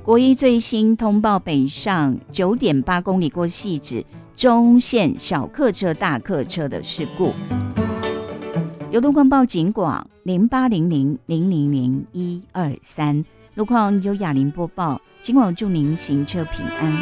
国一最新通报北上9.8公里过汐止中线小客车大客车的事故。流动官报警广0800000123，路况由雅玲播报，警广祝您行车平安。